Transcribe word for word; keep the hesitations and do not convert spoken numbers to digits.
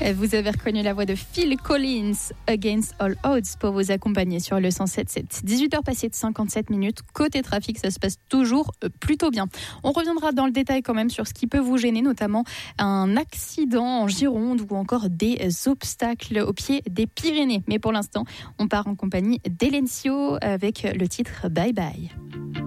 Vous avez reconnu la voix de Phil Collins, Against All Odds, pour vous accompagner sur le cent sept virgule sept. dix-huit heures passées de cinquante-sept minutes. Côté trafic, ça se passe toujours plutôt bien. On reviendra dans le détail quand même sur ce qui peut vous gêner, notamment un accident en Gironde ou encore des obstacles au pied des Pyrénées. Mais pour l'instant, on part en compagnie d'Hélène Sio avec le titre Bye Bye.